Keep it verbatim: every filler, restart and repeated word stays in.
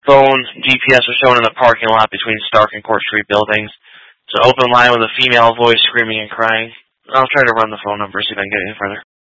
phone G P S was shown in the parking lot between Stark and Court Street buildings. It's an open line with a female voice screaming and crying. I'll try to run the phone number, see if I can get any further.